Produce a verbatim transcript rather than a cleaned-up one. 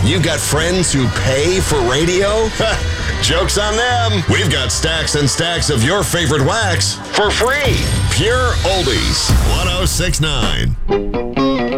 You got friends who pay for radio? Joke's on them. We've got stacks and stacks of your favorite wax for free. Pure Oldies. one oh six point nine.